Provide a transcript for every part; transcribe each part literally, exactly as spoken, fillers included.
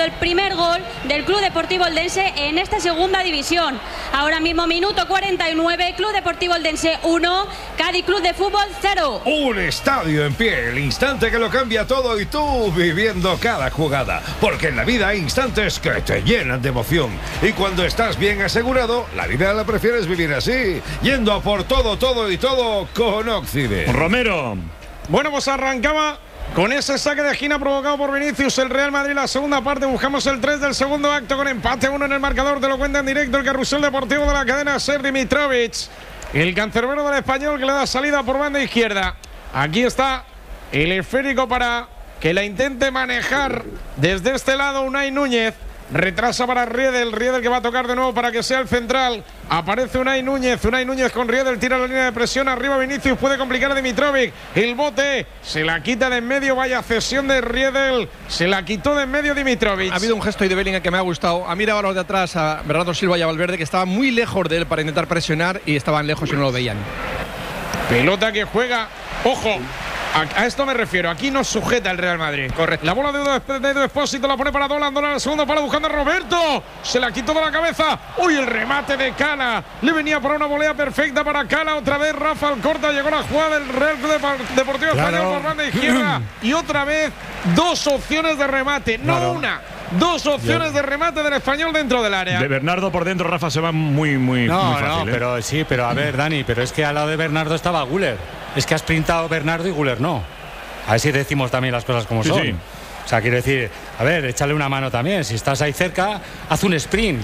el primer gol del Club Deportivo Eldense en esta segunda división. Ahora mismo minuto cuarenta y nueve, Club Deportivo Eldense uno, Cádiz Club de Fútbol cero. Un estadio en pie, el instante que lo cambia todo y tú viviendo cada jugada. Porque en la vida hay instantes que te llenan de emoción. Y cuando estás bien asegurado, la vida la prefieres vivir así, yendo a por todo, todo y todo con Occident. Romero. Bueno, pues arrancaba con ese saque de esquina provocado por Vinicius el Real Madrid. La segunda parte, buscamos el tres del segundo acto con empate uno en el marcador. Te lo cuenta en directo el carrusel deportivo de la cadena Ser Dimitrovic, el cancerbero del Español, que le da salida por banda izquierda. Aquí está el esférico para que la intente manejar desde este lado Unai Núñez. Retrasa para Riedel, Riedel que va a tocar de nuevo para que sea el central. Aparece Unai Núñez, Unai Núñez con Riedel, tira la línea de presión, arriba Vinicius, puede complicar a Dimitrovic. El bote, se la quita de en medio, vaya cesión de Riedel, se la quitó de en medio Dimitrovic. Ha habido un gesto de Bellingham que me ha gustado. Ha mirado a los de atrás, a Bernardo Silva y a Valverde, que estaban muy lejos de él para intentar presionar y estaban lejos y no lo veían. Pelota que juega, ojo. A esto me refiero, aquí nos sujeta el Real Madrid. Correcto. La bola de Edu Expósito la pone para Dolan, Dolan al segundo palo buscando a Roberto. Se la quitó de la cabeza. Uy, el remate de Cala. Le venía por una volea perfecta para Cala. Otra vez Rafa Alcorta, llegó la jugada del Real Deportivo claro. Español por banda izquierda. Y otra vez dos opciones de remate, no claro. una. Dos opciones de remate del Español dentro del área. De Bernardo por dentro, Rafa, se va muy, muy, no, muy fácil. No, ¿eh? pero sí, pero a ver, Dani, pero es que al lado de Bernardo estaba Güler. Es que has sprintado Bernardo y Güler no. A ver si decimos también las cosas como sí, son. Sí. O sea, quiero decir, a ver, échale una mano también. Si estás ahí cerca, haz un sprint.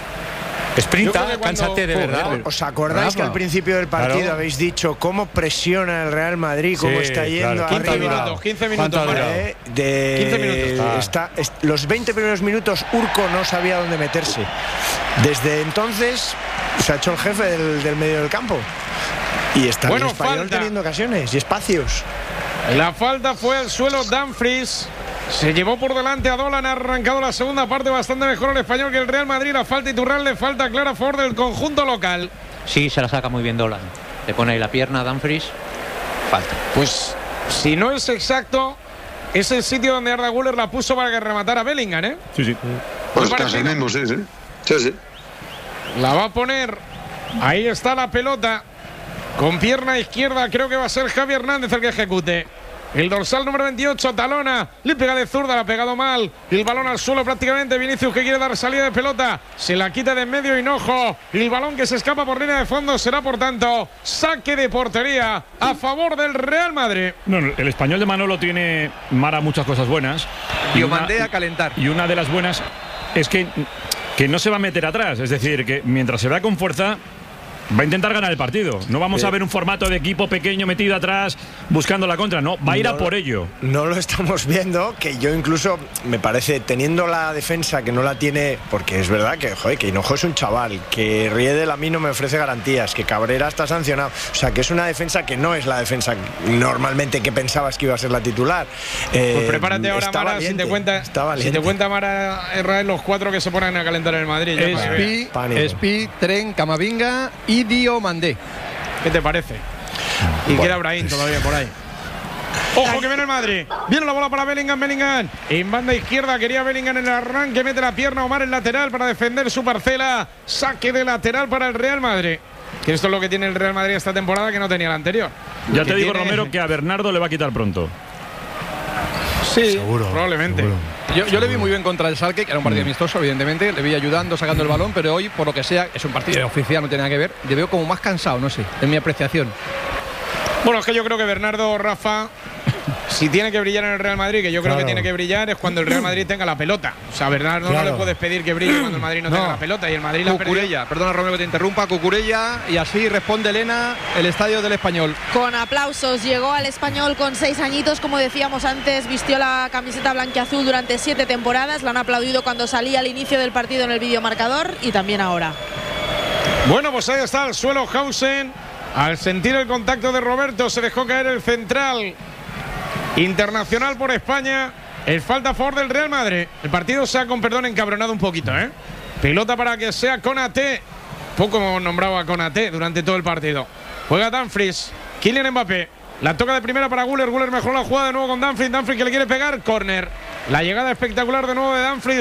Sprinta, cuando... cánsate de verdad. ¿Os acordáis Rafa? Que al principio del partido claro. habéis dicho cómo presiona el Real Madrid, cómo sí, está yendo claro. arriba? quince minutos, quince minutos. Eh, de, quince minutos. Ah. Está, es, los veinte primeros minutos Urco no sabía dónde meterse. Desde entonces se ha hecho el jefe del, del medio del campo. Y está bueno, el Español falta. teniendo ocasiones y espacios. La falta fue al suelo Dumfries. Se llevó por delante a Dolan, ha arrancado la segunda parte bastante mejor el Español que el Real Madrid. La falta Iturralde, falta clara a favor del conjunto local. Sí, se la saca muy bien Dolan. Le pone ahí la pierna a Dumfries. Falta. Pues si no es exacto, es el sitio donde Arda Güler la puso para que rematara Bellingham, ¿eh? Sí, sí. Pues casi el mismo, sí, sí. Sí, sí. La va a poner. Ahí está la pelota. Con pierna izquierda creo que va a ser Javi Hernández el que ejecute. El dorsal número veintiocho, talona, le pega de zurda, la ha pegado mal. El balón al suelo prácticamente. Vinicius que quiere dar salida de pelota. Se la quita de en medio Hinojo. El balón que se escapa por línea de fondo será, por tanto, saque de portería a favor del Real Madrid. No, el Español de Manolo tiene, Mara, muchas cosas buenas. Y lo mandé a calentar. Y una de las buenas es que, que no se va a meter atrás. Es decir, que mientras se vea con fuerza, va a intentar ganar el partido. No vamos eh. a ver un formato de equipo pequeño metido atrás buscando la contra. No, va a ir no, a por ello. No lo estamos viendo, que yo incluso me parece, teniendo la defensa que no la tiene, porque es verdad que, joder, que Hinojo es un chaval, que Riedel a mí no me ofrece garantías, que Cabrera está sancionado. O sea, que es una defensa que no es la defensa normalmente que pensabas que iba a ser la titular. Eh, pues prepárate ahora, Mara, valiente, si te cuenta, si te cuenta Mara Israel, los cuatro que se ponen a calentar en el Madrid. Espi, Espi, Tren, Camavinga y Diomandé. ¿Qué te parece? Y bueno, queda Brahim todavía por ahí. Ojo que viene el Madrid. Viene la bola para Bellingham, Bellingham. En banda izquierda quería Bellingham en el arranque. Mete la pierna Omar en lateral para defender su parcela. Saque de lateral para el Real Madrid. Que esto es lo que tiene el Real Madrid esta temporada que no tenía la anterior. Ya te digo, tiene... Romero, que a Bernardo le va a quitar pronto. Sí, seguro, probablemente. Seguro. Yo, yo le vi muy bien contra el Schalke, que era un partido amistoso, evidentemente. Le vi ayudando, sacando el balón, pero hoy, por lo que sea, es un partido oficial, no tiene nada que ver. Le veo como más cansado, no sé, en mi apreciación. Bueno, es que yo creo que Bernardo, Rafa, si tiene que brillar en el Real Madrid, que yo creo claro. que tiene que brillar, es cuando el Real Madrid tenga la pelota. O sea, Bernardo claro. no le puedes pedir que brille cuando el Madrid no, no. tenga la pelota. Y el Madrid la Cucurella, perdona Romero que te interrumpa, Cucurella, y así responde Elena, el estadio del Español. Con aplausos, llegó al Español con seis añitos, como decíamos antes, vistió la camiseta blanquiazul durante siete temporadas, la han aplaudido cuando salía al inicio del partido en el videomarcador y también ahora. Bueno, pues ahí está el suelo Hausen. Al sentir el contacto de Roberto se dejó caer el central internacional por España. El falta a favor del Real Madrid. El partido se ha, con perdón, encabronado un poquito, ¿eh? Pelota para que sea Konaté. Poco hemos nombrado a Konaté durante todo el partido. Juega Dumfries. Kylian Mbappé. La toca de primera para Güler. Güler mejoró la jugada de nuevo con Dumfries. Dumfries que le quiere pegar. Córner. La llegada espectacular de nuevo de Dumfries.